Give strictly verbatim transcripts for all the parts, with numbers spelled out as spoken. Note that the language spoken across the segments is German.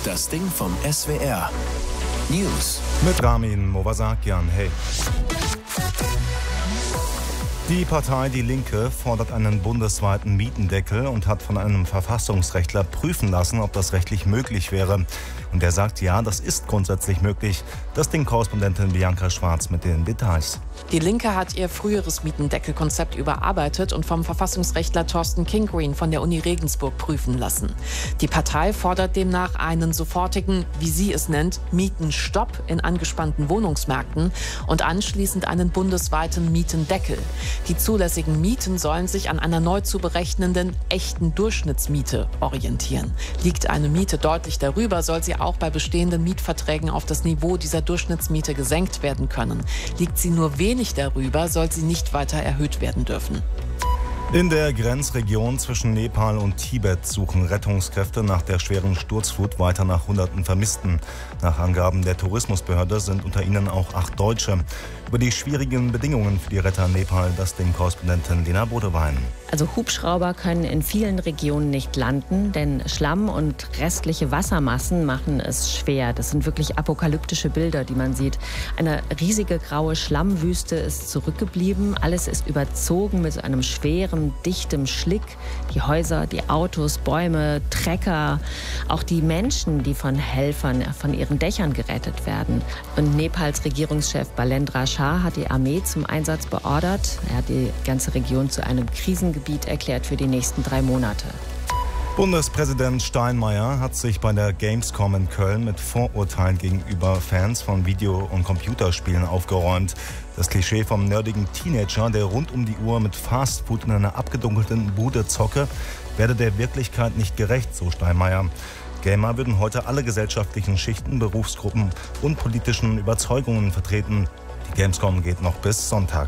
Das Ding vom S W R. News. Mit Ramin Movasakian. Hey. Die Partei Die Linke fordert einen bundesweiten Mietendeckel und hat von einem Verfassungsrechtler prüfen lassen, ob das rechtlich möglich wäre. Und der sagt, ja, das ist grundsätzlich möglich. Das Ding-Korrespondentin Bianca Schwarz mit den Details. Die Linke hat ihr früheres Mietendeckelkonzept überarbeitet und vom Verfassungsrechtler Thorsten Kingreen von der Uni Regensburg prüfen lassen. Die Partei fordert demnach einen sofortigen, wie sie es nennt, Mietenstopp in angespannten Wohnungsmärkten und anschließend einen bundesweiten Mietendeckel. Die zulässigen Mieten sollen sich an einer neu zu berechnenden echten Durchschnittsmiete orientieren. Liegt eine Miete deutlich darüber, soll sie auch bei bestehenden Mietverträgen auf das Niveau dieser Durchschnittsmiete gesenkt werden können. Liegt sie nur wenig darüber, soll sie nicht weiter erhöht werden dürfen. In der Grenzregion zwischen Nepal und Tibet suchen Rettungskräfte nach der schweren Sturzflut weiter nach hunderten Vermissten. Nach Angaben der Tourismusbehörde sind unter ihnen auch acht Deutsche. Über die schwierigen Bedingungen für die Retter in Nepal, das Ding-Korrespondentin Lena Bodewein. Also Hubschrauber können in vielen Regionen nicht landen, denn Schlamm und restliche Wassermassen machen es schwer. Das sind wirklich apokalyptische Bilder, die man sieht. Eine riesige graue Schlammwüste ist zurückgeblieben. Alles ist überzogen mit einem schweren, dichtem Schlick. Die Häuser, die Autos, Bäume, Trecker, auch die Menschen, die von Helfern von ihren Dächern gerettet werden. Und Nepals Regierungschef Balendra Shah hat die Armee zum Einsatz beordert. Er hat die ganze Region zu einem Krisengebiet erklärt für die nächsten drei Monate. Bundespräsident Steinmeier hat sich bei der Gamescom in Köln mit Vorurteilen gegenüber Fans von Video- und Computerspielen aufgeräumt. Das Klischee vom nerdigen Teenager, der rund um die Uhr mit Fastfood in einer abgedunkelten Bude zocke, werde der Wirklichkeit nicht gerecht, so Steinmeier. Gamer würden heute alle gesellschaftlichen Schichten, Berufsgruppen und politischen Überzeugungen vertreten. Die Gamescom geht noch bis Sonntag.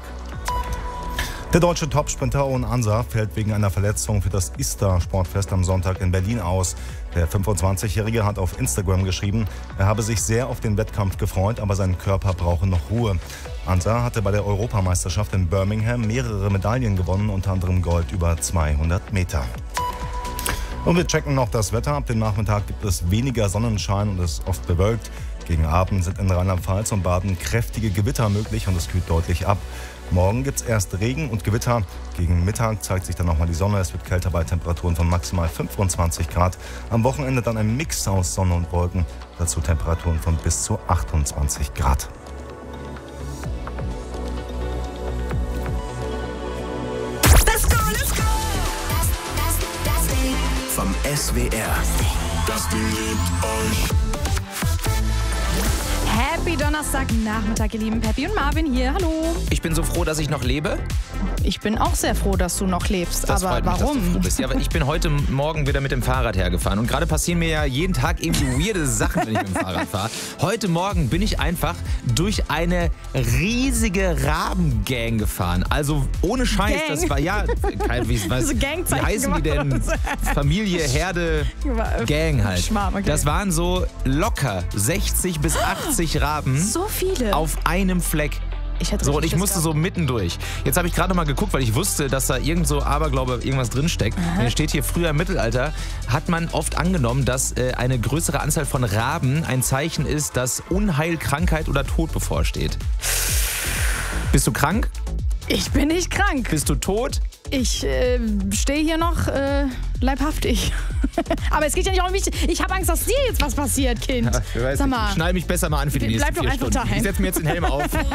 Der deutsche Topsprinter Owen Ansa fällt wegen einer Verletzung für das ISTA-Sportfest am Sonntag in Berlin aus. Der fünfundzwanzigjährige hat auf Instagram geschrieben, er habe sich sehr auf den Wettkampf gefreut, aber sein Körper brauche noch Ruhe. Ansa hatte bei der Europameisterschaft in Birmingham mehrere Medaillen gewonnen, unter anderem Gold über zweihundert Meter. Und wir checken noch das Wetter. Ab dem Nachmittag gibt es weniger Sonnenschein und es ist oft bewölkt. Gegen Abend sind in Rheinland-Pfalz und Baden kräftige Gewitter möglich und es kühlt deutlich ab. Morgen gibt es erst Regen und Gewitter. Gegen Mittag zeigt sich dann nochmal die Sonne. Es wird kälter bei Temperaturen von maximal fünfundzwanzig Grad. Am Wochenende dann ein Mix aus Sonne und Wolken. Dazu Temperaturen von bis zu achtundzwanzig Grad. Let's go, let's go! Das, das, das Ding vom S W R. Das Ding liebt euch. Happy Donnerstagnachmittag, ihr lieben Peppi und Marvin hier. Hallo. Ich bin so froh, dass ich noch lebe. Ich bin auch sehr froh, dass du noch lebst. Das aber freut mich, warum? Dass du froh bist. Ja, aber ich bin heute Morgen wieder mit dem Fahrrad hergefahren. Und gerade passieren mir ja jeden Tag irgendwie weirde Sachen, wenn ich mit dem Fahrrad fahre. Heute Morgen bin ich einfach durch eine riesige Rabengang gefahren. Also ohne Scheiß. Gang. Das war ja, kein, wie, was, So wie Gangzeichen heißen die denn? gemacht. Familie, Herde, Gang halt. Schmarrn, okay. Das waren so locker sechzig bis achtzig Raben So viele. auf einem Fleck. Ich hätte So, und richtig ich musste Schiss so mittendurch. Jetzt habe ich gerade noch mal geguckt, weil ich wusste, dass da irgend so Aberglaube, irgendwas drinsteckt. Hier steht hier, früher im Mittelalter hat man oft angenommen, dass äh, eine größere Anzahl von Raben ein Zeichen ist, dass Unheil, Krankheit oder Tod bevorsteht. Bist du krank? gehabt. Ich bin nicht krank. Bist du tot? Ich äh, stehe hier noch äh, leibhaftig. Aber es geht ja nicht um mich. Ich habe Angst, dass dir jetzt was passiert, Kind. Ja, ich weiß Sag nicht. mal. Ich schneide mich besser mal an für die Bleib nächsten doch vier einfach Stunden. daheim. Ich setze mir jetzt den Helm auf.